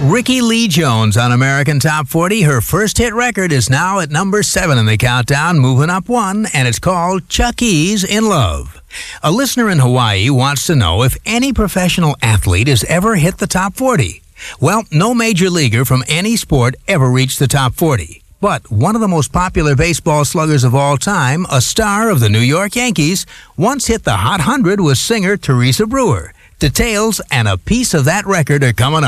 Rickie Lee Jones on American Top 40. Her first hit record is now at number 7 in the countdown, moving up 1, and it's called Chuck E's In Love. A listener in Hawaii wants to know if any professional athlete has ever hit the top 40. Well, no major leaguer from any sport ever reached the top 40. But one of the most popular baseball sluggers of all time, a star of the New York Yankees, once hit the Hot 100 with singer Teresa Brewer. Details and a piece of that record are coming up.